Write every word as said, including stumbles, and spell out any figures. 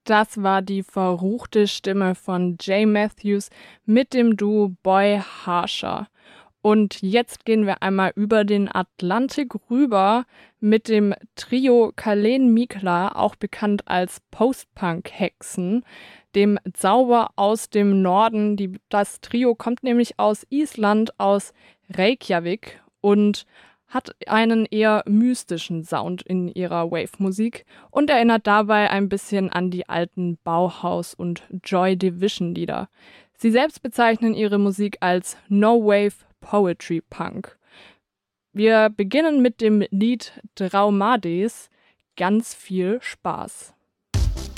Das war die verruchte Stimme von Jay Matthews mit dem Duo Boy Harsher. Und jetzt gehen wir einmal über den Atlantik rüber mit dem Trio Kalen Mikla, auch bekannt als Post-Punk-Hexen, dem Zauber aus dem Norden. Die, das Trio kommt nämlich aus Island, aus Reykjavik und hat einen eher mystischen Sound in ihrer Wave-Musik und erinnert dabei ein bisschen an die alten Bauhaus- und Joy Division-Lieder. Sie selbst bezeichnen ihre Musik als No-Wave Poetry Punk. Wir beginnen mit dem Lied Traumades. Ganz viel Spaß.